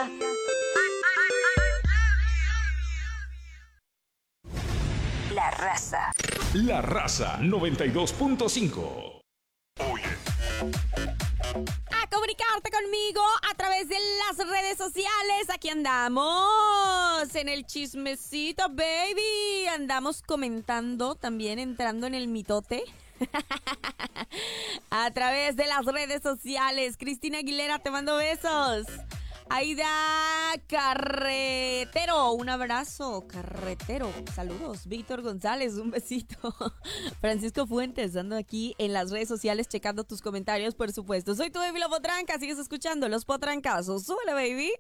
día. La Raza. La Raza 92.5. A comunicarte conmigo a través de las redes sociales. Aquí andamos en el chismecito, baby. Andamos comentando, también entrando en el mitote. A través de las redes sociales. Cristina Aguilera, te mando besos. Aida Carretero, un abrazo, Carretero, saludos. Víctor González, un besito. Francisco Fuentes, ando aquí en las redes sociales checando tus comentarios, por supuesto. Soy tu baby La Potranca, sigues escuchando Los Potrancazos. Súbele, baby.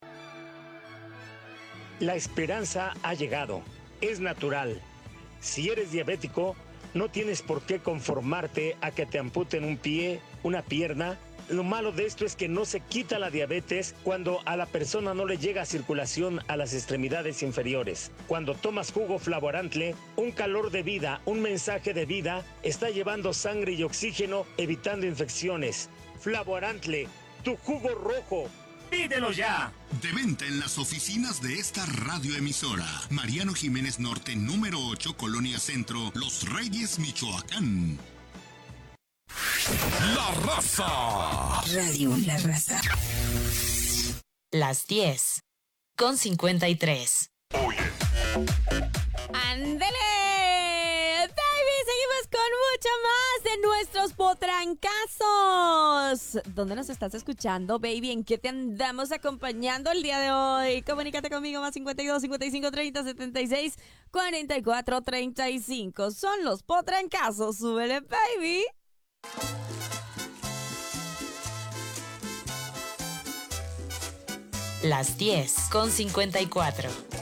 La esperanza ha llegado, es natural. Si eres diabético, no tienes por qué conformarte a que te amputen un pie, una pierna. Lo malo de esto es que no se quita la diabetes cuando a la persona no le llega circulación a las extremidades inferiores. Cuando tomas jugo Flavorantle, un calor de vida, un mensaje de vida, está llevando sangre y oxígeno, evitando infecciones. Flavorantle, tu jugo rojo. ¡Pídelo ya! De venta en las oficinas de esta radioemisora. Mariano Jiménez Norte, número 8, Colonia Centro, Los Reyes, Michoacán. La Raza. Radio La Raza. Las 10:53. ¡Ándele! Baby, seguimos con mucho más de nuestros potrancazos. ¿Dónde nos estás escuchando, baby? ¿En qué te andamos acompañando el día de hoy? Comunícate conmigo, más 52 55 30 76 44 35. Son los potrancazos. Súbele, baby. Las 10:54.